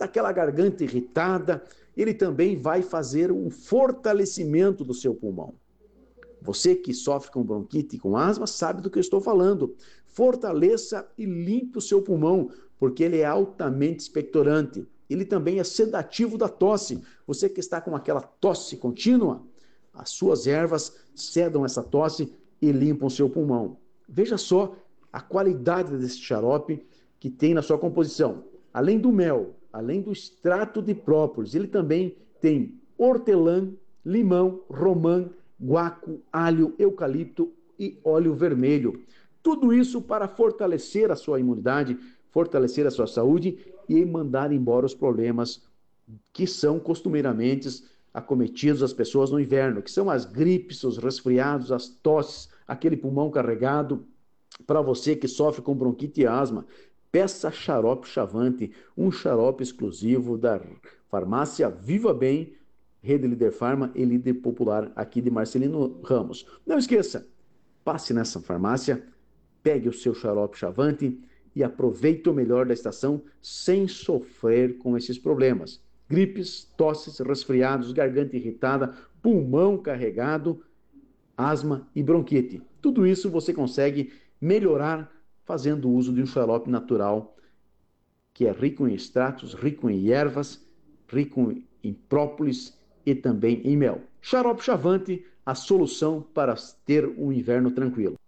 daquela garganta irritada, ele também vai fazer um fortalecimento do seu pulmão. Você que sofre com bronquite e com asma sabe do que eu estou falando. Fortaleça e limpe o seu pulmão, porque ele é altamente expectorante. Ele também é sedativo da tosse. Você que está com aquela tosse contínua, as suas ervas sedam essa tosse e limpam o seu pulmão. Veja só a qualidade desse xarope que tem na sua composição. Além do mel, além do extrato de própolis, ele também tem hortelã, limão, romã, guaco, alho, eucalipto e óleo vermelho. Tudo isso para fortalecer a sua imunidade, fortalecer a sua saúde e mandar embora os problemas que são costumeiramente acometidos as pessoas no inverno, que são as gripes, os resfriados, as tosses, aquele pulmão carregado. Para você que sofre com bronquite e asma, peça xarope Chavante, um xarope exclusivo da farmácia Viva Bem, Rede Líder Farma e Líder Popular aqui de Marcelino Ramos. Não esqueça, passe nessa farmácia, pegue o seu xarope Chavante e aproveite o melhor da estação sem sofrer com esses problemas. Gripes, tosses, resfriados, garganta irritada, pulmão carregado, asma e bronquite. Tudo isso você consegue melhorar fazendo uso de um xarope natural que é rico em extratos, rico em ervas, rico em própolis e também em mel. Xarope Chavante, a solução para ter um inverno tranquilo.